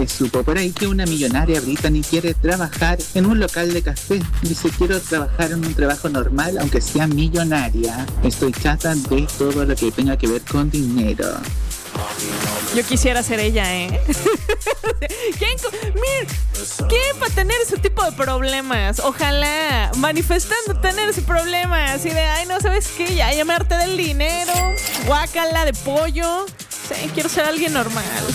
Se supo por ahí que una millonaria Brittany quiere trabajar en un local de café. Dice, quiero trabajar en un trabajo normal, aunque sea millonaria. Estoy chata de todo lo que tenga que ver con dinero. Yo quisiera ser ella, ¿eh? ¿Quién va a tener ese tipo de problemas? Ojalá, manifestando tener ese problema. Así de, ay, no, ¿sabes qué? Ya me harté del dinero. Guácala de pollo. Sí, quiero ser alguien normal.